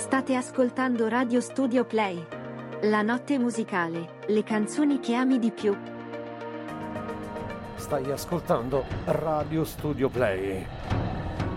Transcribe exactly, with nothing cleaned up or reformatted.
State ascoltando Radio Studio Play. La notte musicale, le canzoni che ami di più. Stai ascoltando Radio Studio Play.